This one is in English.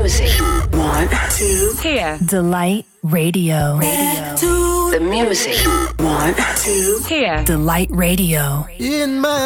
music you want to hear. Delight Radio. The music you want to hear. Delight Radio. In my